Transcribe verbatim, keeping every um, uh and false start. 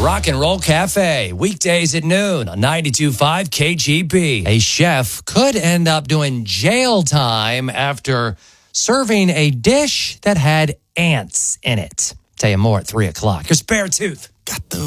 Rock and Roll Cafe, weekdays at noon on ninety-two point five K G B. A chef could end up doing jail time after serving a dish that had ants in it. Tell you more at three o'clock. Your spare tooth. Got the